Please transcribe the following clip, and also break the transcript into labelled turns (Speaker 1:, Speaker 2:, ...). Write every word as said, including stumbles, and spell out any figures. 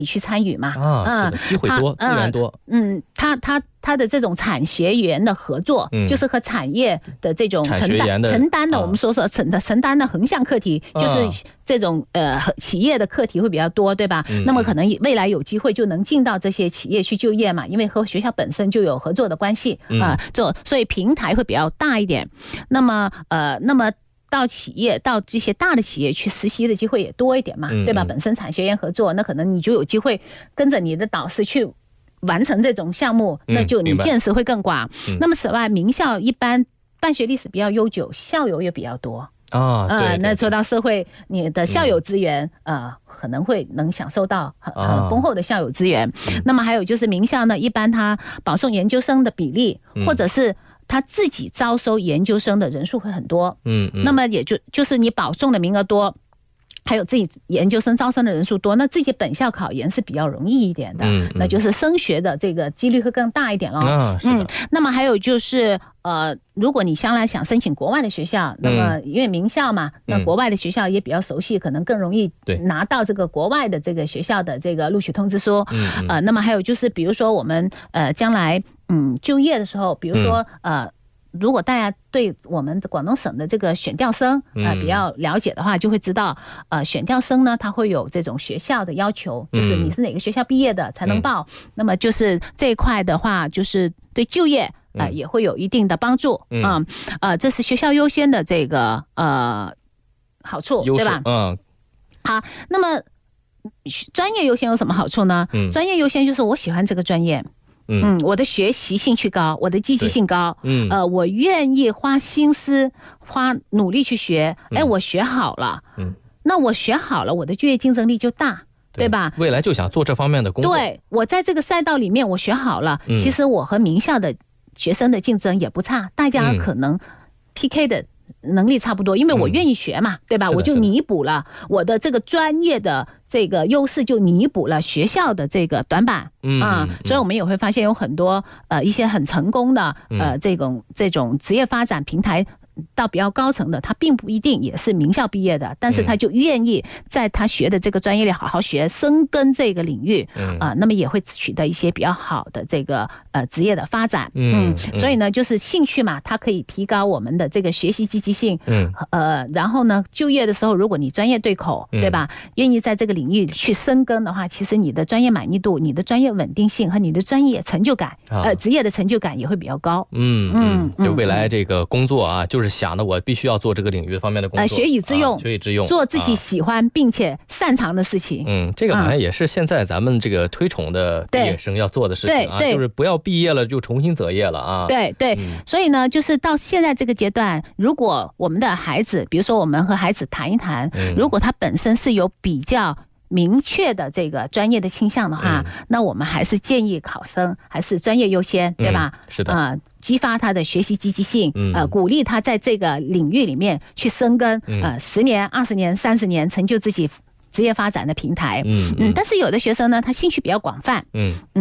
Speaker 1: 你去参与嘛。
Speaker 2: 啊，是的，机会多，资源多。
Speaker 1: 嗯，他他他的这种产学研的合作，嗯、就是和产业的这种承担承担的，我们说说承承担的横向课题，啊、就是这种呃企业的课题会比较多，对吧？嗯、那么可能未来有机会就能进到这些企业去就业嘛，因为和学校本身就有合作的关系啊，做、呃、所以平台会比较大一点。那么呃，那么。到企业到这些大的企业去实习的机会也多一点嘛，嗯、对吧？本身产学研合作，那可能你就有机会跟着你的导师去完成这种项目，嗯、那就你见识会更广。嗯、那么此外，名校一般办学历史比较悠久，校友也比较多。
Speaker 2: 啊，对对对
Speaker 1: 呃，那说到社会，你的校友资源，嗯、呃，可能会能享受到很很丰厚的校友资源。啊、那么还有就是名校呢，一般它保送研究生的比例，嗯、或者是他自己招收研究生的人数会很多，嗯，嗯那么也就就是你保送的名额多，还有自己研究生招生的人数多，那自己本校考研是比较容易一点的，嗯嗯、那就是升学的这个几率会更大一点咯。
Speaker 2: 啊，是的。嗯，
Speaker 1: 那么还有就是呃，如果你将来想申请国外的学校，那么因为名校嘛，嗯、那国外的学校也比较熟悉，可能更容易拿到这个国外的这个学校的这个录取通知书。嗯，呃，那么还有就是比如说我们呃将来。嗯，就业的时候，比如说，嗯、呃，如果大家对我们广东省的这个选调生呃比较了解的话，就会知道，呃，选调生呢，它会有这种学校的要求，就是你是哪个学校毕业的才能报。嗯、那么就是这一块的话，就是对就业呃也会有一定的帮助啊、嗯呃，呃，这是学校优先的这个呃好处，对吧？
Speaker 2: 嗯，
Speaker 1: 好，那么专业优先有什么好处呢？嗯、专业优先就是我喜欢这个专业。嗯，我的学习兴趣高，我的积极性高，嗯，呃，我愿意花心思、花努力去学，哎，我学好了，嗯，那我学好了，我的就业竞争力就大，对, 对吧？
Speaker 2: 未来就想做这方面的工作，
Speaker 1: 对，我在这个赛道里面我学好了，嗯、其实我和名校的学生的竞争也不差，大家可能 P K 的能力差不多，因为我愿意学嘛，嗯、对吧？我就弥补了我的这个专业的这个优势，就弥补了学校的这个短板。嗯啊，所以我们也会发现有很多呃一些很成功的呃这种这种职业发展平台到比较高层的，他并不一定也是名校毕业的，但是他就愿意在他学的这个专业里好好学，深耕这个领域啊、呃，那么也会取得一些比较好的这个呃职业的发展。嗯，所以呢，就是兴趣嘛，它可以提高我们的这个学习积极性。嗯，呃，然后呢，就业的时候，如果你专业对口，对吧？愿意在这个领域去深耕的话，其实你的专业满意度、你的专业稳定性和你的专业成就感，啊、呃，职业的成就感也会比较高。
Speaker 2: 嗯嗯，就未来这个工作啊，就是想的我必须要做这个领域方面的工作，
Speaker 1: 呃，学以致用，
Speaker 2: 啊、学以致用，
Speaker 1: 做自己喜欢并且擅长的事情。
Speaker 2: 嗯，这个好像也是现在咱们这个推崇的毕业生要做的事情啊，就是不要毕业了就重新择业了啊。
Speaker 1: 对对、嗯，所以呢，就是到现在这个阶段，如果我们的孩子，比如说我们和孩子谈一谈，嗯、如果他本身是有比较明确的这个专业的倾向的话、嗯、那我们还是建议考生还是专业优先，对吧？
Speaker 2: 嗯、是的，
Speaker 1: 呃，激发他的学习积极性，嗯、呃，鼓励他在这个领域里面去深耕，嗯、呃，十年、二十年、三十年，成就自己职业发展的平台。嗯嗯，但是有的学生呢，他兴趣比较广泛，嗯嗯。